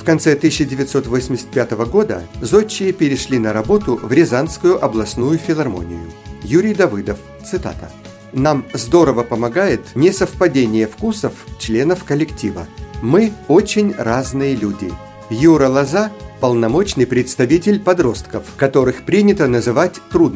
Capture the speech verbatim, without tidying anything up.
В конце тысяча девятьсот восемьдесят пятого года зодчие перешли на работу в Рязанскую областную филармонию. Юрий Давыдов, цитата: «Нам здорово помогает несовпадение вкусов членов коллектива. Мы очень разные люди. Юра Лоза – полномочный представитель подростков, которых принято называть трудными.